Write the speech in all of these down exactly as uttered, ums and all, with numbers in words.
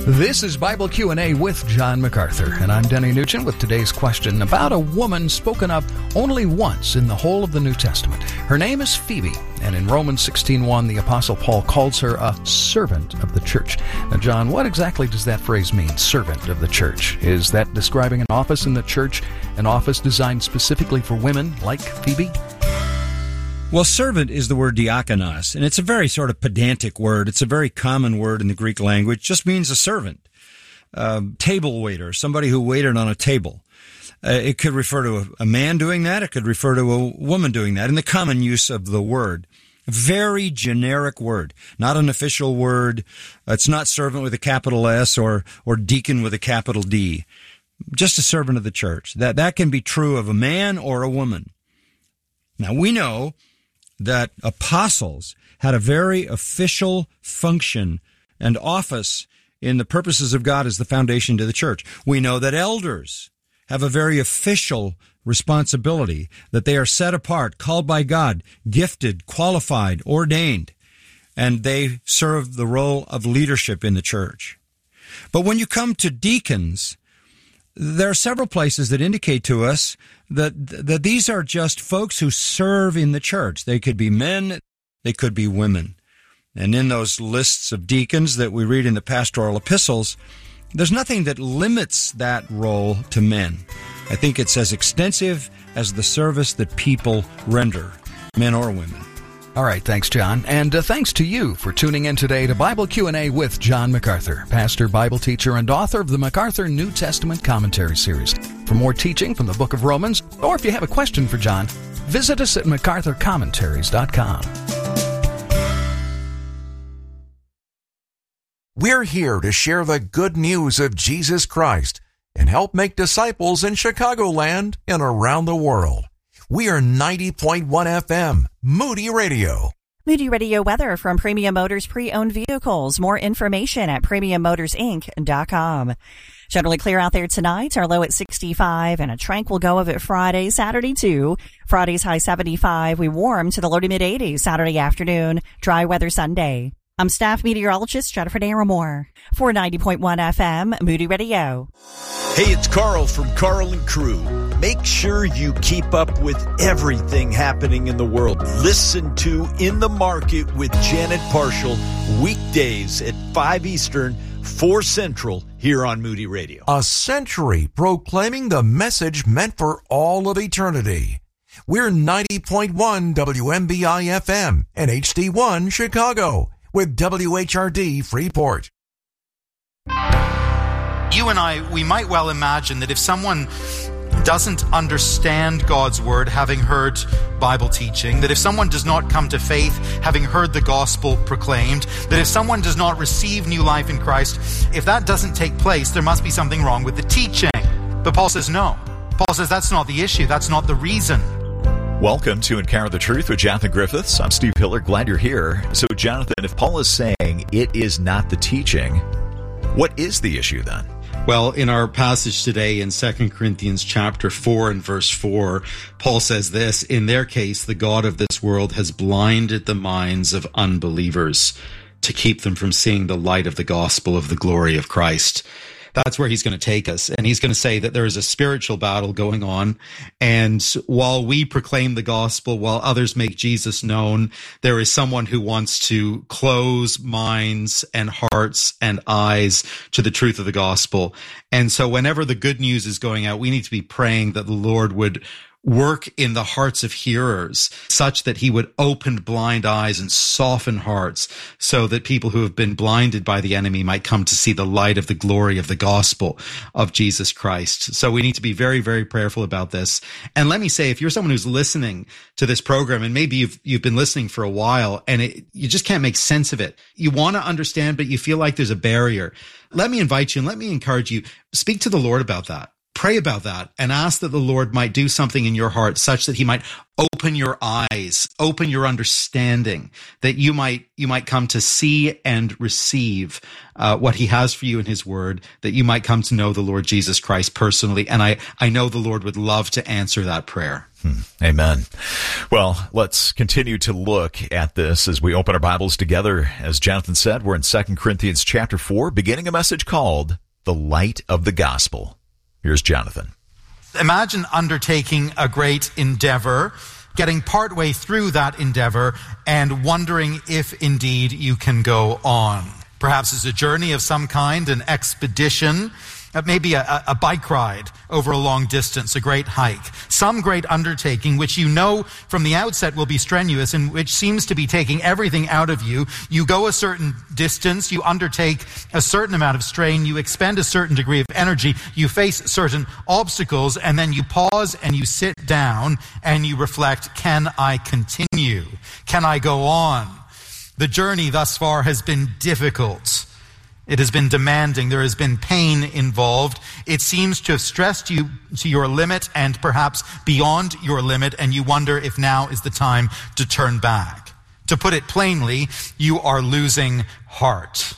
This is Bible Q and A with John MacArthur, and I'm Denny Nugent with today's question about a woman spoken of only once in the whole of the New Testament. Her name is Phoebe, and in Romans sixteen one, the Apostle Paul calls her a servant of the church. Now, John, what exactly does that phrase mean, servant of the church? Is that describing an office in the church, an office designed specifically for women like Phoebe? Well, servant is the word diakonos, and it's a very sort of pedantic word. It's a very common word in the Greek language. It just means a servant, uh, table waiter, somebody who waited on a table. Uh, it could refer to a, a man doing that. It could refer to a woman doing that in the common use of the word. Very generic word, not an official word. It's not servant with a capital S or or deacon with a capital D. Just a servant of the church. That that can be true of a man or a woman. Now, we know that apostles had a very official function and office in the purposes of God as the foundation to the church. We know that elders have a very official responsibility, that they are set apart, called by God, gifted, qualified, ordained, and they serve the role of leadership in the church. But when you come to deacons, there are several places that indicate to us that that these are just folks who serve in the church. They could be men, they could be women. And in those lists of deacons that we read in the pastoral epistles, there's nothing that limits that role to men. I think it's as extensive as the service that people render, men or women. All right, thanks, John. And uh, thanks to you for tuning in today to Bible Q and A with John MacArthur, pastor, Bible teacher, and author of the MacArthur New Testament Commentary Series. For more teaching from the book of Romans, or if you have a question for John, visit us at macarthur commentaries dot com. We're here to share the good news of Jesus Christ and help make disciples in Chicagoland and around the world. We are ninety point one F M, Moody Radio. Moody Radio weather from Premium Motors Pre-Owned Vehicles. More information at premium motors inc dot com. Generally clear out there tonight. Our low at sixty-five and a tranquil go of it Friday, Saturday too. Friday's high seventy-five. We warm to the low to mid eighties Saturday afternoon. Dry weather Sunday. I'm staff meteorologist Jennifer Naramore for ninety point one F M, Moody Radio. Hey, it's Carl from Carl and Crew. Make sure you keep up with everything happening in the world. Listen to In the Market with Janet Parshall, weekdays at five Eastern, four Central, here on Moody Radio. A century proclaiming the message meant for all of eternity. We're ninety point one W M B I F M and H D one Chicago with W H R D Freeport. You and I, we might well imagine that if someone doesn't understand God's word, having heard Bible teaching, that if someone does not come to faith, having heard the gospel proclaimed, that if someone does not receive new life in Christ, if that doesn't take place, there must be something wrong with the teaching. But Paul says no. Paul says that's not the issue. That's not the reason. Welcome to Encounter the Truth with Jonathan Griffiths. I'm Steve Hiller. Glad you're here. So, Jonathan, if Paul is saying it is not the teaching, what is the issue then? Well, in our passage today in Second Corinthians chapter four and verse four, Paul says this: in their case, the God of this world has blinded the minds of unbelievers to keep them from seeing the light of the gospel of the glory of Christ. That's where he's going to take us. And he's going to say that there is a spiritual battle going on. And while we proclaim the gospel, while others make Jesus known, there is someone who wants to close minds and hearts and eyes to the truth of the gospel. And so whenever the good news is going out, we need to be praying that the Lord would work in the hearts of hearers such that he would open blind eyes and soften hearts so that people who have been blinded by the enemy might come to see the light of the glory of the gospel of Jesus Christ. So we need to be very, very prayerful about this. And let me say, if you're someone who's listening to this program, and maybe you've, you've been listening for a while and it, you just can't make sense of it. You want to understand, but you feel like there's a barrier. Let me invite you and let me encourage you, speak to the Lord about that. pray about that and ask that the Lord might do something in your heart such that he might open your eyes, open your understanding, that you might you might come to see and receive uh, what he has for you in his word, that you might come to know the Lord Jesus Christ personally. And I, I know the Lord would love to answer that prayer. Hmm. Amen. Well, let's continue to look at this as we open our Bibles together. As Jonathan said, we're in Second Corinthians chapter four, beginning a message called The Light of the Gospel. Here's Jonathan. Imagine undertaking a great endeavor, getting partway through that endeavor, and wondering if indeed you can go on. Perhaps it's a journey of some kind, an expedition, maybe a, a bike ride over a long distance, a great hike, some great undertaking which you know from the outset will be strenuous and which seems to be taking everything out of you. You go a certain distance, you undertake a certain amount of strain, you expend a certain degree of energy, you face certain obstacles, and then you pause and you sit down and you reflect, can I continue? Can I go on? The journey thus far has been difficult. It has been demanding. There has been pain involved. It seems to have stressed you to your limit and perhaps beyond your limit, and you wonder if now is the time to turn back. To put it plainly, you are losing heart.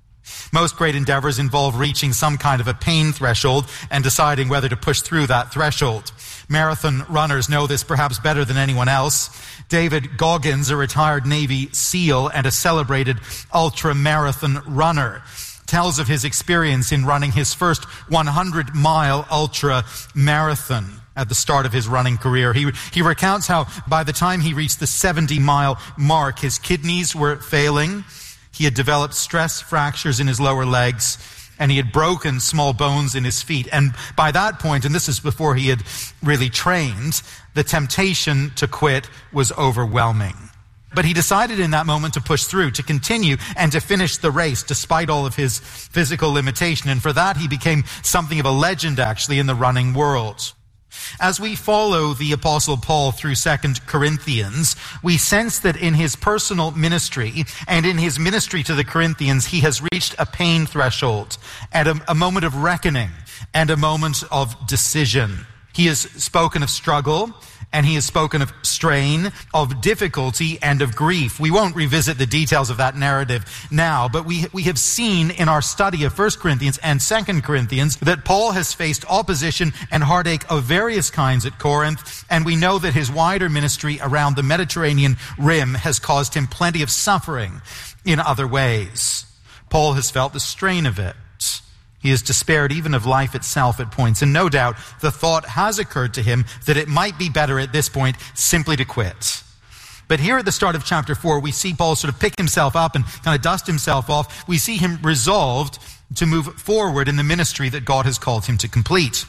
Most great endeavors involve reaching some kind of a pain threshold and deciding whether to push through that threshold. Marathon runners know this perhaps better than anyone else. David Goggins, a retired Navy SEAL and a celebrated ultra-marathon runner, tells of his experience in running his first hundred mile ultra-marathon at the start of his running career. He, he recounts how by the time he reached the seventy mile mark, his kidneys were failing. He had developed stress fractures in his lower legs, and he had broken small bones in his feet. And by that point, and this is before he had really trained, the temptation to quit was overwhelming. But he decided in that moment to push through, to continue, and to finish the race despite all of his physical limitation. And for that, he became something of a legend, actually, in the running world. As we follow the Apostle Paul through Second Corinthians, we sense that in his personal ministry and in his ministry to the Corinthians, he has reached a pain threshold and a, a moment of reckoning and a moment of decision. He has spoken of struggle, and he has spoken of strain, of difficulty, and of grief. We won't revisit the details of that narrative now, but we we have seen in our study of First Corinthians and Second Corinthians that Paul has faced opposition and heartache of various kinds at Corinth, and we know that his wider ministry around the Mediterranean rim has caused him plenty of suffering in other ways. Paul has felt the strain of it. He has despaired even of life itself at points, and no doubt the thought has occurred to him that it might be better at this point simply to quit. But here at the start of chapter four, we see Paul sort of pick himself up and kind of dust himself off. We see him resolved to move forward in the ministry that God has called him to complete.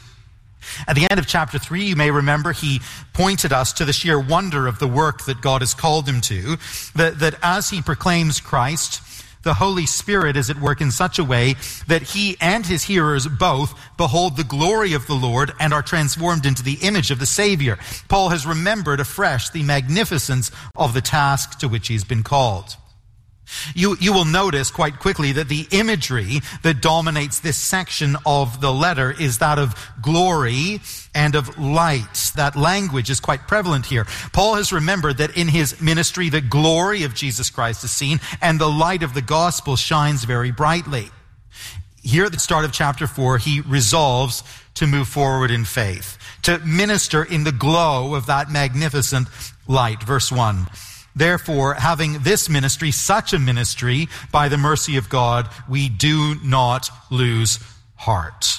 At the end of chapter three, you may remember he pointed us to the sheer wonder of the work that God has called him to, that, that as he proclaims Christ, the Holy Spirit is at work in such a way that he and his hearers both behold the glory of the Lord and are transformed into the image of the Savior. Paul has remembered afresh the magnificence of the task to which he's been called. You, you will notice quite quickly that the imagery that dominates this section of the letter is that of glory and of light. That language is quite prevalent here. Paul has remembered that in his ministry, the glory of Jesus Christ is seen and the light of the gospel shines very brightly. Here at the start of chapter four, he resolves to move forward in faith, to minister in the glow of that magnificent light. Verse one. Therefore, having this ministry, such a ministry, by the mercy of God, we do not lose heart.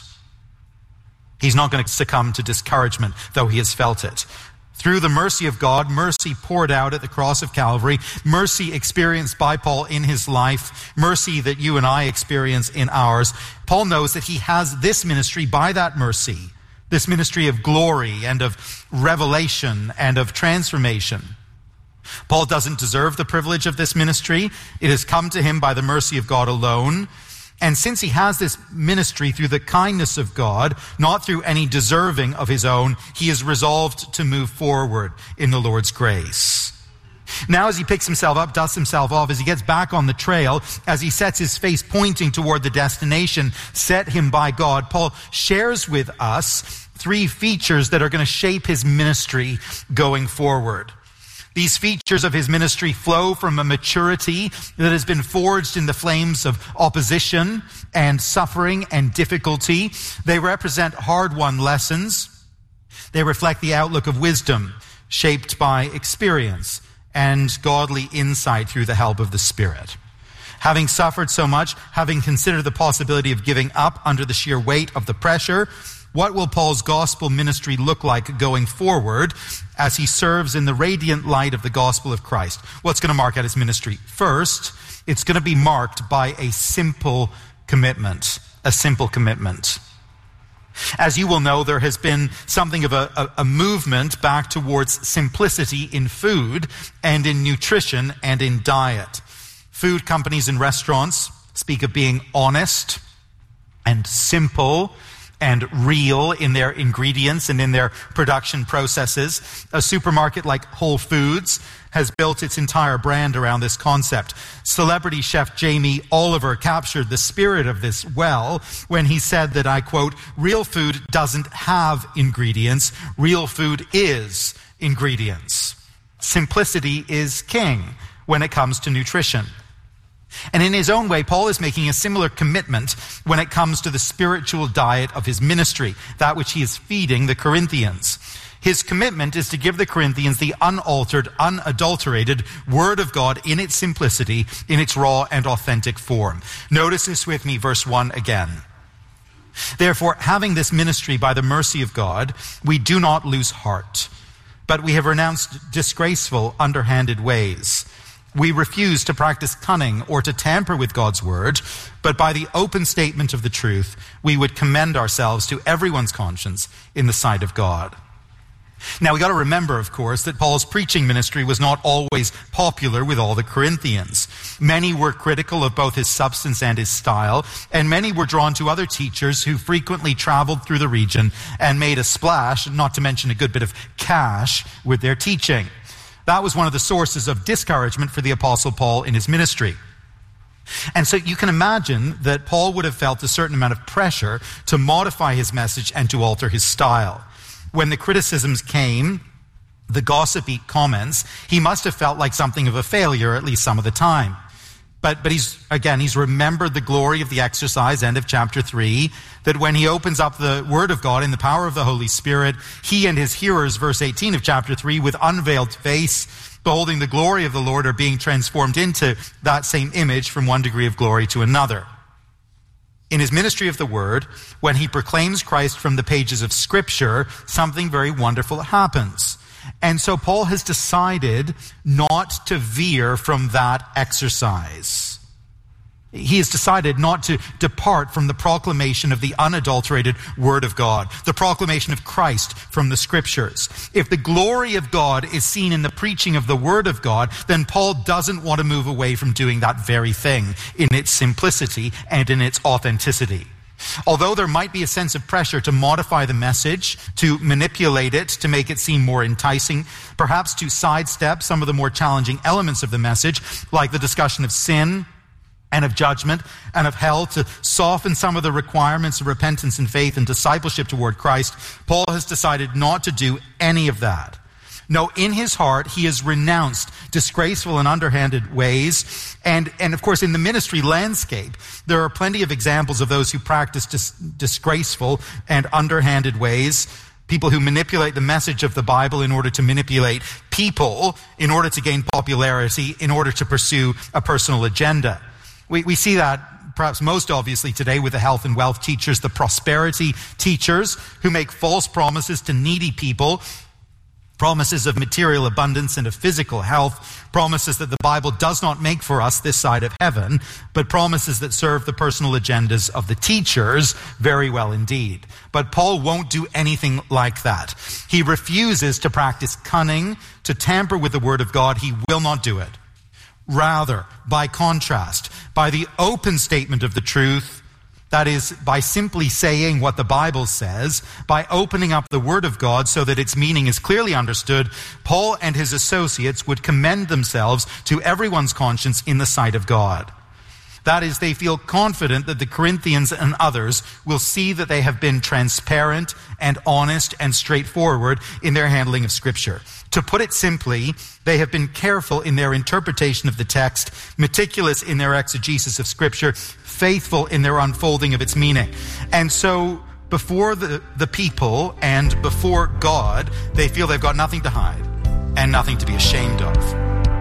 He's not going to succumb to discouragement, though he has felt it. Through the mercy of God, mercy poured out at the cross of Calvary, mercy experienced by Paul in his life, mercy that you and I experience in ours. Paul knows that he has this ministry by that mercy, this ministry of glory and of revelation and of transformation. Paul doesn't deserve the privilege of this ministry. It has come to him by the mercy of God alone. And since he has this ministry through the kindness of God, not through any deserving of his own, he is resolved to move forward in the Lord's grace. Now as he picks himself up, dusts himself off, as he gets back on the trail, as he sets his face pointing toward the destination set him by God, Paul shares with us three features that are going to shape his ministry going forward. These features of his ministry flow from a maturity that has been forged in the flames of opposition and suffering and difficulty. They represent hard-won lessons. They reflect the outlook of wisdom shaped by experience and godly insight through the help of the Spirit. Having suffered so much, having considered the possibility of giving up under the sheer weight of the pressure, what will Paul's gospel ministry look like going forward as he serves in the radiant light of the gospel of Christ? What's going to mark out his ministry? First, it's going to be marked by a simple commitment. A simple commitment. As you will know, there has been something of a, a, a movement back towards simplicity in food and in nutrition and in diet. Food companies and restaurants speak of being honest and simple and real in their ingredients and in their production processes. A supermarket like Whole Foods has built its entire brand around this concept. Celebrity chef Jamie Oliver captured the spirit of this well when he said that, I quote, "Real food doesn't have ingredients. Real food is ingredients." Simplicity is king when it comes to nutrition. And in his own way, Paul is making a similar commitment when it comes to the spiritual diet of his ministry, that which he is feeding the Corinthians. His commitment is to give the Corinthians the unaltered, unadulterated Word of God in its simplicity, in its raw and authentic form. Notice this with me, verse one again. "Therefore, having this ministry by the mercy of God, we do not lose heart, but we have renounced disgraceful, underhanded ways. We refuse to practice cunning or to tamper with God's word, but by the open statement of the truth, we would commend ourselves to everyone's conscience in the sight of God." Now, we got to remember, of course, that Paul's preaching ministry was not always popular with all the Corinthians. Many were critical of both his substance and his style, and many were drawn to other teachers who frequently traveled through the region and made a splash, not to mention a good bit of cash, with their teaching. That was one of the sources of discouragement for the Apostle Paul in his ministry. And so you can imagine that Paul would have felt a certain amount of pressure to modify his message and to alter his style. When the criticisms came, the gossipy comments, he must have felt like something of a failure at least some of the time. But, but he's, again, he's remembered the glory of the exercise, end of chapter three, that when he opens up the Word of God in the power of the Holy Spirit, he and his hearers, verse eighteen of chapter three, with unveiled face, beholding the glory of the Lord, are being transformed into that same image from one degree of glory to another. In his ministry of the Word, when he proclaims Christ from the pages of Scripture, something very wonderful happens. And so Paul has decided not to veer from that exercise. He has decided not to depart from the proclamation of the unadulterated Word of God, the proclamation of Christ from the Scriptures. If the glory of God is seen in the preaching of the Word of God, then Paul doesn't want to move away from doing that very thing in its simplicity and in its authenticity. Although there might be a sense of pressure to modify the message, to manipulate it, to make it seem more enticing, perhaps to sidestep some of the more challenging elements of the message, like the discussion of sin and of judgment and of hell, to soften some of the requirements of repentance and faith and discipleship toward Christ, Paul has decided not to do any of that. No, in his heart, he has renounced disgraceful and underhanded ways. And, and of course, in the ministry landscape, there are plenty of examples of those who practice dis- disgraceful and underhanded ways. People who manipulate the message of the Bible in order to manipulate people, in order to gain popularity, in order to pursue a personal agenda. We, we see that perhaps most obviously today with the health and wealth teachers, the prosperity teachers who make false promises to needy people, promises of material abundance and of physical health, promises that the Bible does not make for us this side of heaven, but promises that serve the personal agendas of the teachers very well indeed. But Paul won't do anything like that. He refuses to practice cunning, to tamper with the Word of God. He will not do it. Rather, by contrast, by the open statement of the truth, That is, by simply saying what the Bible says, by opening up the Word of God so that its meaning is clearly understood, Paul and his associates would commend themselves to everyone's conscience in the sight of God. That is, they feel confident that the Corinthians and others will see that they have been transparent and honest and straightforward in their handling of Scripture. To put it simply, they have been careful in their interpretation of the text, meticulous in their exegesis of Scripture, faithful in their unfolding of its meaning. And so, before the, the people and before God, they feel they've got nothing to hide and nothing to be ashamed of.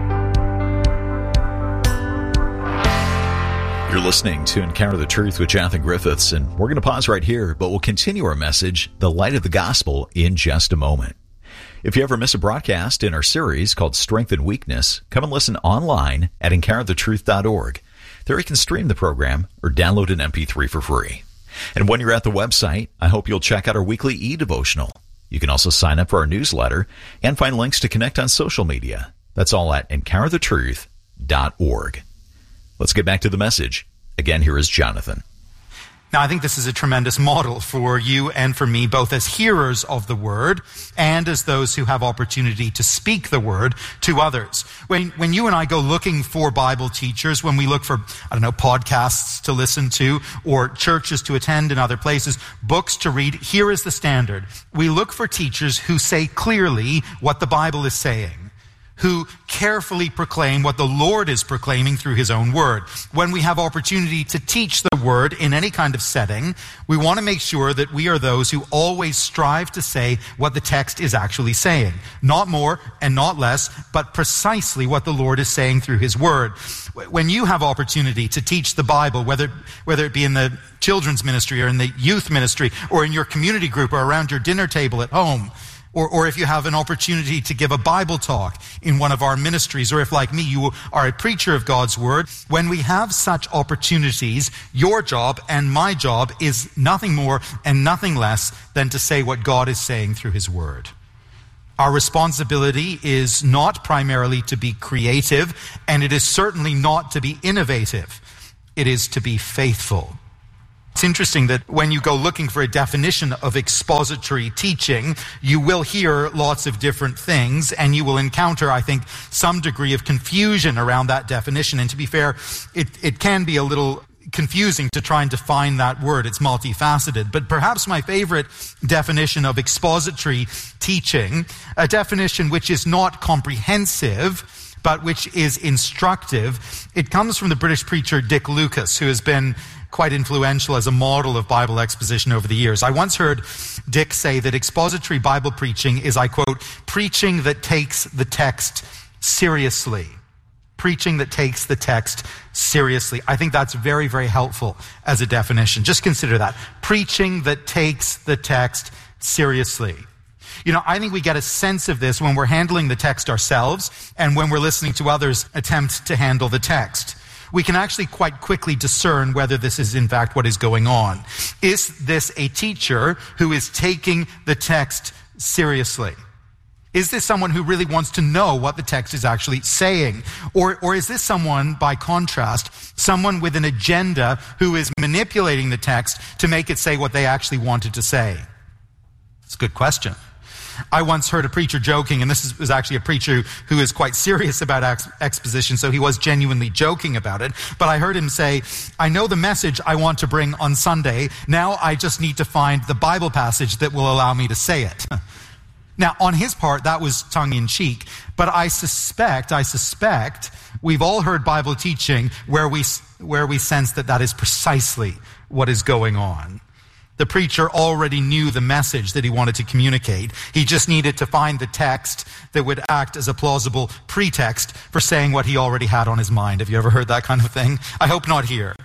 You're listening to Encounter the Truth with Jonathan Griffiths, and we're going to pause right here, but we'll continue our message, The Light of the Gospel, in just a moment. If you ever miss a broadcast in our series called Strength and Weakness, come and listen online at encounter the truth dot org. There you can stream the program or download an M P three for free. And when you're at the website, I hope you'll check out our weekly e-devotional. You can also sign up for our newsletter and find links to connect on social media. That's all at encounter the truth dot org. Let's get back to the message. Again, here is Jonathan. Now, I think this is a tremendous model for you and for me, both as hearers of the Word and as those who have opportunity to speak the Word to others. When, when you and I go looking for Bible teachers, when we look for, I don't know, podcasts to listen to or churches to attend in other places, books to read, here is the standard. We look for teachers who say clearly what the Bible is saying, who carefully proclaim what the Lord is proclaiming through His own Word. When we have opportunity to teach the Word in any kind of setting, we want to make sure that we are those who always strive to say what the text is actually saying. Not more and not less, but precisely what the Lord is saying through His Word. When you have opportunity to teach the Bible, whether, whether it be in the children's ministry or in the youth ministry or in your community group or around your dinner table at home, Or, or if you have an opportunity to give a Bible talk in one of our ministries, or if, like me, you are a preacher of God's Word, when we have such opportunities, your job and my job is nothing more and nothing less than to say what God is saying through His Word. Our responsibility is not primarily to be creative, and it is certainly not to be innovative. It is to be faithful. It's interesting that when you go looking for a definition of expository teaching, you will hear lots of different things, and you will encounter, I think, some degree of confusion around that definition. And to be fair, it, it can be a little confusing to try and define that word. It's multifaceted. But perhaps my favorite definition of expository teaching, a definition which is not comprehensive, but which is instructive, it comes from the British preacher Dick Lucas, who has been quite influential as a model of Bible exposition over the years. I once heard Dick say that expository Bible preaching is, I quote, preaching that takes the text seriously. Preaching that takes the text seriously. I think that's very, very helpful as a definition. Just consider that. Preaching that takes the text seriously. You know, I think we get a sense of this when we're handling the text ourselves and when we're listening to others attempt to handle the text. We can actually quite quickly discern whether this is in fact what is going on. Is this a teacher who is taking the text seriously? Is this someone who really wants to know what the text is actually saying? Or, or is this someone, by contrast, someone with an agenda who is manipulating the text to make it say what they actually wanted to say? It's a good question. I once heard a preacher joking, and this is, was actually a preacher who is quite serious about ex- exposition, so he was genuinely joking about it. But I heard him say, I know the message I want to bring on Sunday. Now I just need to find the Bible passage that will allow me to say it. Now, on his part, that was tongue-in-cheek, but I suspect, I suspect we've all heard Bible teaching where we, where we sense that that is precisely what is going on. The preacher already knew the message that he wanted to communicate. He just needed to find the text that would act as a plausible pretext for saying what he already had on his mind. Have you ever heard that kind of thing? I hope not here.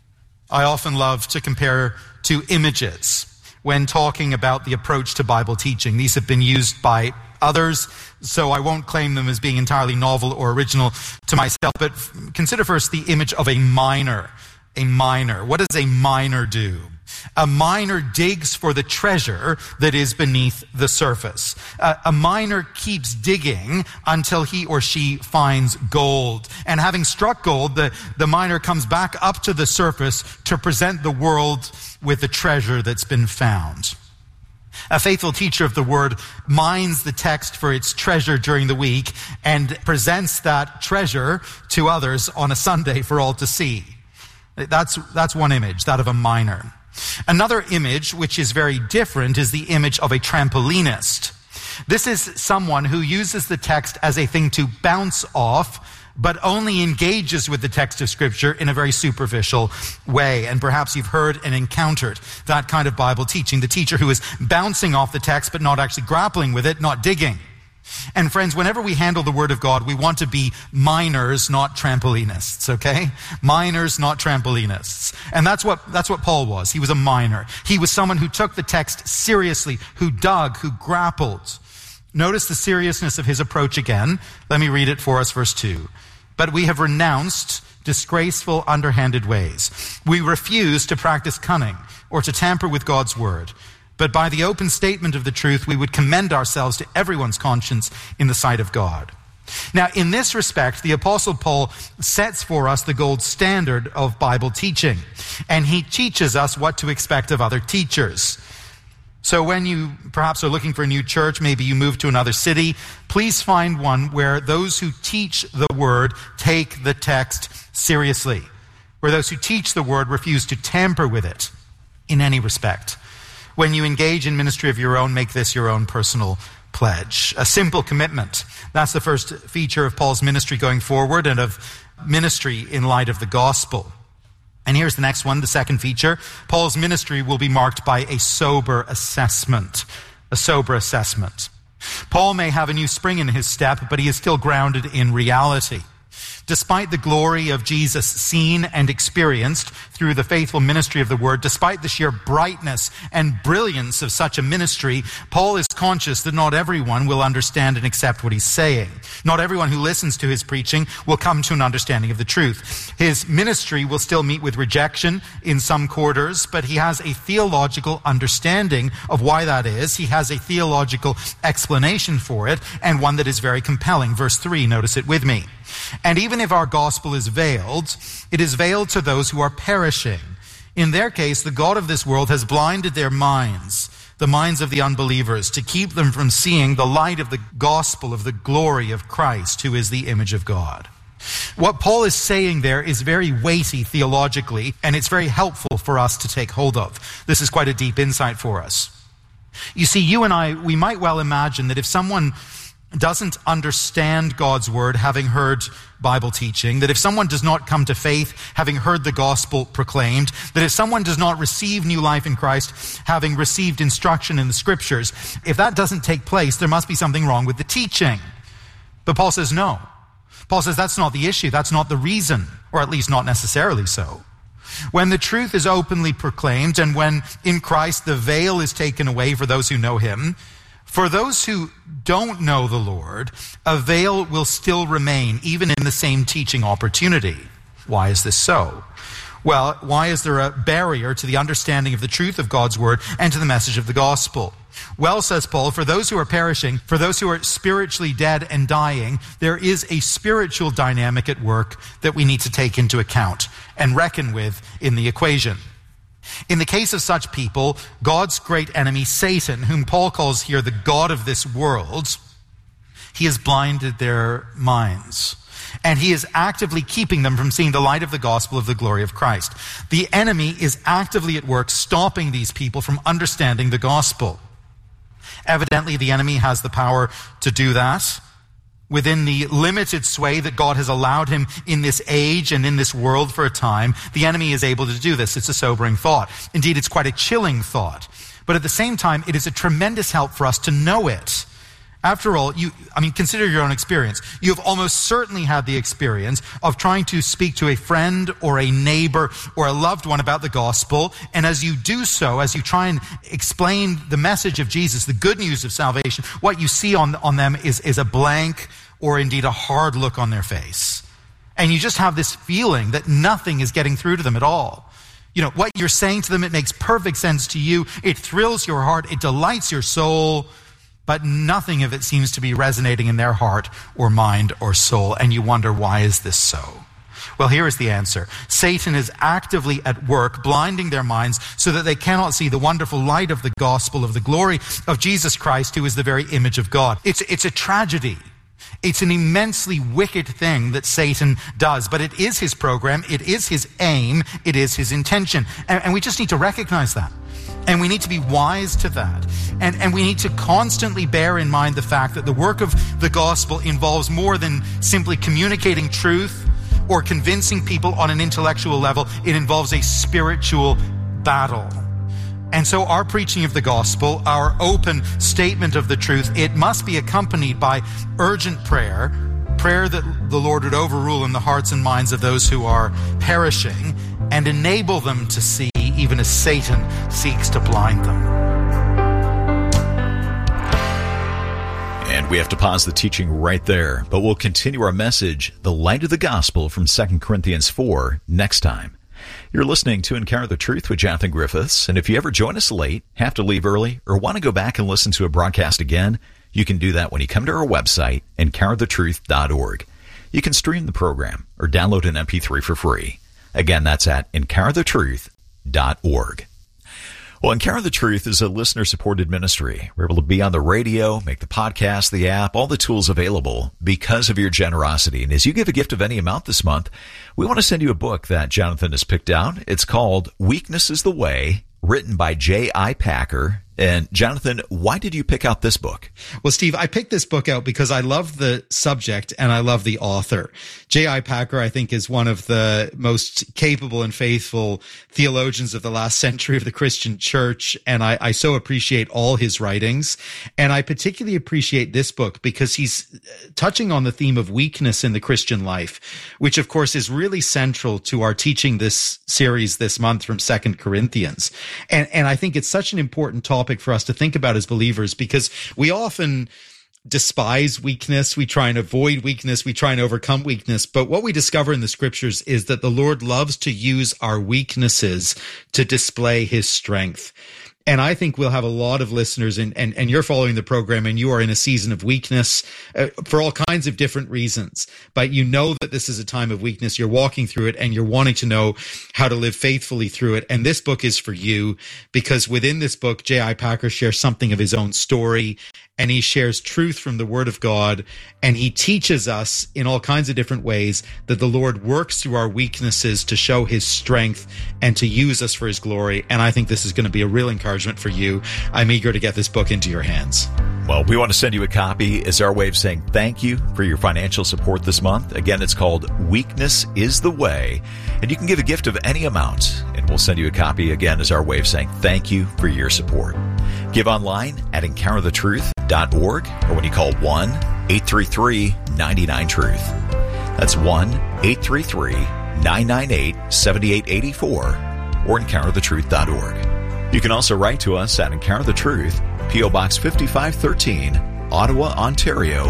I often love to compare two images when talking about the approach to Bible teaching. These have been used by others, so I won't claim them as being entirely novel or original to myself, but consider first the image of a miner. A miner. What does a miner do? A miner digs for the treasure that is beneath the surface. Uh, a miner keeps digging until he or she finds gold. And having struck gold, the, the miner comes back up to the surface to present the world with the treasure that's been found. A faithful teacher of the word mines the text for its treasure during the week and presents that treasure to others on a Sunday for all to see. That's, that's one image, that of a miner. Another image, which is very different, is the image of a trampolinist. This is someone who uses the text as a thing to bounce off, but only engages with the text of Scripture in a very superficial way. And perhaps you've heard and encountered that kind of Bible teaching, the teacher who is bouncing off the text, but not actually grappling with it, not digging. And friends, whenever we handle the Word of God, we want to be miners, not trampolinists, okay? Miners, not trampolinists. And that's what, that's what Paul was. He was a miner. He was someone who took the text seriously, who dug, who grappled. Notice the seriousness of his approach again. Let me read it for us, verse two. But we have renounced disgraceful, underhanded ways. We refuse to practice cunning or to tamper with God's word. But by the open statement of the truth, we would commend ourselves to everyone's conscience in the sight of God. Now, in this respect, the Apostle Paul sets for us the gold standard of Bible teaching, and he teaches us what to expect of other teachers. So when you perhaps are looking for a new church, maybe you move to another city, please find one where those who teach the word take the text seriously, where those who teach the word refuse to tamper with it in any respect. When you engage in ministry of your own, make this your own personal pledge. A simple commitment. That's the first feature of Paul's ministry going forward and of ministry in light of the gospel. And here's the next one, the second feature. Paul's ministry will be marked by a sober assessment. A sober assessment. Paul may have a new spring in his step, but he is still grounded in reality. Despite the glory of Jesus seen and experienced through the faithful ministry of the word, despite the sheer brightness and brilliance of such a ministry, Paul is conscious that not everyone will understand and accept what he's saying. Not everyone who listens to his preaching will come to an understanding of the truth. His ministry will still meet with rejection in some quarters, but he has a theological understanding of why that is. He has a theological explanation for it, and one that is very compelling. Verse three, notice it with me. And even if our gospel is veiled, it is veiled to those who are perishing. In their case, the God of this world has blinded their minds, the minds of the unbelievers, to keep them from seeing the light of the gospel of the glory of Christ, who is the image of God. What Paul is saying there is very weighty theologically, and it's very helpful for us to take hold of. This is quite a deep insight for us. You see, you and I, we might well imagine that if someone doesn't understand God's word, having heard Bible teaching, that if someone does not come to faith, having heard the gospel proclaimed, that if someone does not receive new life in Christ, having received instruction in the scriptures, if that doesn't take place, there must be something wrong with the teaching. But Paul says no. Paul says that's not the issue, that's not the reason, or at least not necessarily so. When the truth is openly proclaimed, and when in Christ the veil is taken away for those who know him, for those who don't know the Lord, a veil will still remain, even in the same teaching opportunity. Why is this so? Well, why is there a barrier to the understanding of the truth of God's word and to the message of the gospel? Well, says Paul, for those who are perishing, for those who are spiritually dead and dying, there is a spiritual dynamic at work that we need to take into account and reckon with in the equation. In the case of such people, God's great enemy, Satan, whom Paul calls here the God of this world, he has blinded their minds. And he is actively keeping them from seeing the light of the gospel of the glory of Christ. The enemy is actively at work stopping these people from understanding the gospel. Evidently, the enemy has the power to do that. Within the limited sway that God has allowed him in this age and in this world for a time, the enemy is able to do this. It's a sobering thought. Indeed, it's quite a chilling thought. But at the same time, it is a tremendous help for us to know it. After all, you, I mean, consider your own experience. You have almost certainly had the experience of trying to speak to a friend or a neighbor or a loved one about the gospel. And as you do so, as you try and explain the message of Jesus, the good news of salvation, what you see on, on them is, is a blank or indeed a hard look on their face. And you just have this feeling that nothing is getting through to them at all. You know, what you're saying to them, it makes perfect sense to you. It thrills your heart. It delights your soul. But nothing of it seems to be resonating in their heart or mind or soul. And you wonder, why is this so? Well, here is the answer. Satan is actively at work, blinding their minds so that they cannot see the wonderful light of the gospel, of the glory of Jesus Christ, who is the very image of God. It's, it's a tragedy. It's an immensely wicked thing that Satan does, but it is his program, it is his aim, it is his intention. And, and we just need to recognize that. And we need to be wise to that. And, and we need to constantly bear in mind the fact that the work of the gospel involves more than simply communicating truth or convincing people on an intellectual level. It involves a spiritual battle. And so our preaching of the gospel, our open statement of the truth, it must be accompanied by urgent prayer, prayer that the Lord would overrule in the hearts and minds of those who are perishing and enable them to see, even as Satan seeks to blind them. And we have to pause the teaching right there, but we'll continue our message, The Light of the Gospel, from Second Corinthians four, next time. You're listening to Encounter the Truth with Jonathan Griffiths, and if you ever join us late, have to leave early, or want to go back and listen to a broadcast again, you can do that when you come to our website, encounter the truth dot org. You can stream the program or download an M P three for free. Again, that's at encounter the truth dot org. Well, Encounter the Truth is a listener-supported ministry. We're able to be on the radio, make the podcast, the app, all the tools available because of your generosity. And as you give a gift of any amount this month, we want to send you a book that Jonathan has picked out. It's called Weakness is the Way, written by J I Packer. And Jonathan, why did you pick out this book? Well, Steve, I picked this book out because I love the subject and I love the author. J I Packer, I think, is one of the most capable and faithful theologians of the last century of the Christian church. And I, I so appreciate all his writings. And I particularly appreciate this book because he's touching on the theme of weakness in the Christian life, which, of course, is really central to our teaching this series this month from Second Corinthians. And, and I think it's such an important topic for us to think about as believers because we often despise weakness. We try and avoid weakness. We try and overcome weakness. But what we discover in the scriptures is that the Lord loves to use our weaknesses to display his strength. And I think we'll have a lot of listeners, and, and, and you're following the program, and you are in a season of weakness uh, for all kinds of different reasons. But you know that this is a time of weakness. You're walking through it, and you're wanting to know how to live faithfully through it. And this book is for you, because within this book, J I Packer shares something of his own story, and he shares truth from the Word of God, and he teaches us in all kinds of different ways that the Lord works through our weaknesses to show his strength and to use us for his glory. And I think this is going to be a real encouragement for you. I'm eager to get this book into your hands. Well, we want to send you a copy as our way of saying thank you for your financial support this month. Again, it's called Weakness is the Way, and you can give a gift of any amount, and we'll send you a copy again as our way of saying thank you for your support. Give online at encounter the truth dot org or when you call one eight three three nine nine truth. That's one eight three three nine nine eight seven eight eight four or encounter the truth dot org. You can also write to us at Encounter the Truth, P O Box fifty-five thirteen, Ottawa, Ontario,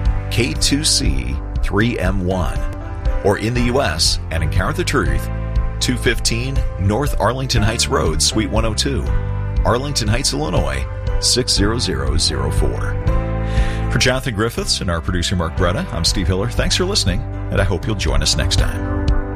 K two C three M one, or in the U S at Encounter the Truth, two fifteen North Arlington Heights Road, Suite one oh two, Arlington Heights, Illinois, six zero zero zero four. For Jonathan Griffiths and our producer Mark Bretta, I'm Steve Hiller. Thanks for listening, and I hope you'll join us next time.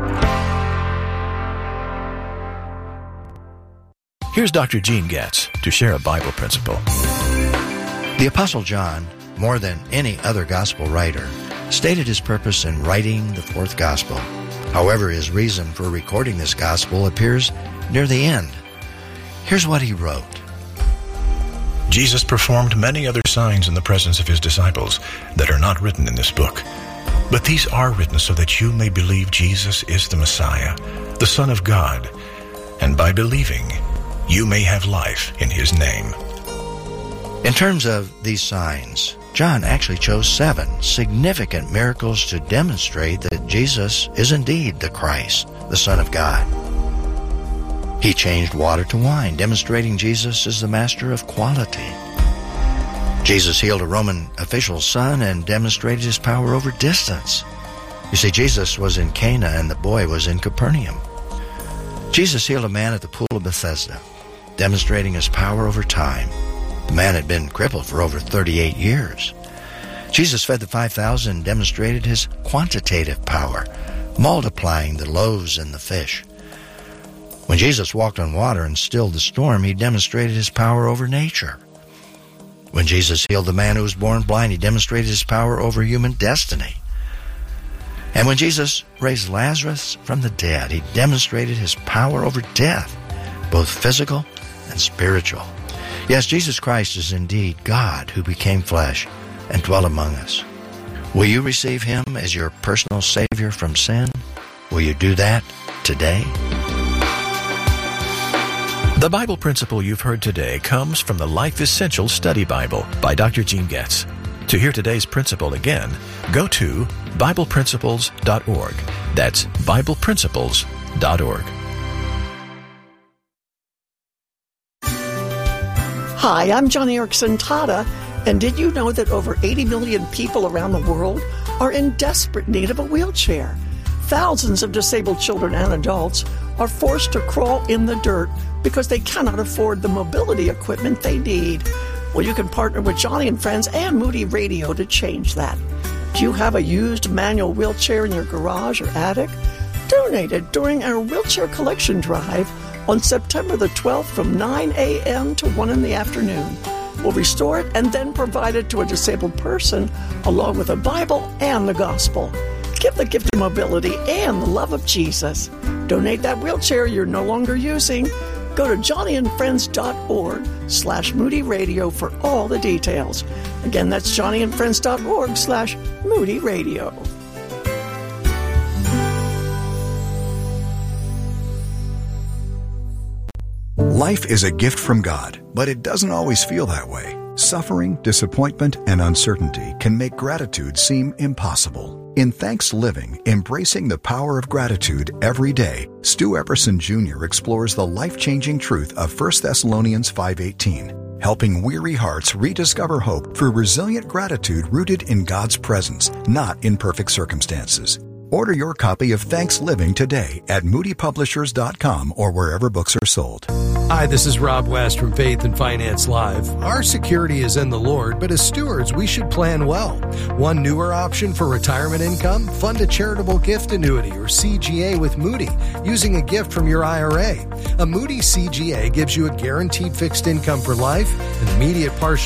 Here's Doctor Gene Getz to share a Bible principle. The Apostle John, more than any other gospel writer, stated his purpose in writing the fourth gospel. However, his reason for recording this gospel appears near the end. Here's what he wrote. Jesus performed many other signs in the presence of his disciples that are not written in this book. But these are written so that you may believe Jesus is the Messiah, the Son of God, and by believing, you may have life in his name. In terms of these signs, John actually chose seven significant miracles to demonstrate that Jesus is indeed the Christ, the Son of God. He changed water to wine, demonstrating Jesus is the master of quality. Jesus healed a Roman official's son and demonstrated his power over distance. You see, Jesus was in Cana and the boy was in Capernaum. Jesus healed a man at the pool of Bethesda, demonstrating his power over time. The man had been crippled for over thirty-eight years. Jesus fed the five thousand and demonstrated his quantitative power, multiplying the loaves and the fish. When Jesus walked on water and stilled the storm, he demonstrated his power over nature. When Jesus healed the man who was born blind, he demonstrated his power over human destiny. And when Jesus raised Lazarus from the dead, he demonstrated his power over death, both physical and spiritual. Yes, Jesus Christ is indeed God who became flesh and dwelt among us. Will you receive him as your personal Savior from sin? Will you do that today? The Bible principle you've heard today comes from the Life Essential Study Bible by Doctor Gene Getz. To hear today's principle again, go to Bible Principles dot org. That's Bible Principles dot org. Hi, I'm Johnny Erickson Tata, and did you know that over eighty million people around the world are in desperate need of a wheelchair? Thousands of disabled children and adults are forced to crawl in the dirt because they cannot afford the mobility equipment they need. Well, you can partner with Johnny and Friends and Moody Radio to change that. Do you have a used manual wheelchair in your garage or attic? Donate it during our wheelchair collection drive on September the twelfth from nine a.m. to one in the afternoon. We'll restore it and then provide it to a disabled person along with a Bible and the gospel. Give the gift of mobility and the love of Jesus. Donate that wheelchair you're no longer using. Go to johnnyandfriends.org slash Moody Radio for all the details. Again, that's johnnyandfriends.org slash Moody Radio. Life is a gift from God, but it doesn't always feel that way. Suffering, disappointment, and uncertainty can make gratitude seem impossible. In Thanks Living, Embracing the Power of Gratitude Every Day, Stu Epperson Junior explores the life-changing truth of First Thessalonians five eighteen, helping weary hearts rediscover hope through resilient gratitude rooted in God's presence, not in perfect circumstances. Order your copy of Thanks Living today at moody publishers dot com or wherever books are sold. Hi, this is Rob West from Faith and Finance Live. Our security is in the Lord, but as stewards, we should plan well. One newer option for retirement income? Fund a charitable gift annuity or C G A with Moody using a gift from your I R A. A Moody C G A gives you a guaranteed fixed income for life, an immediate partial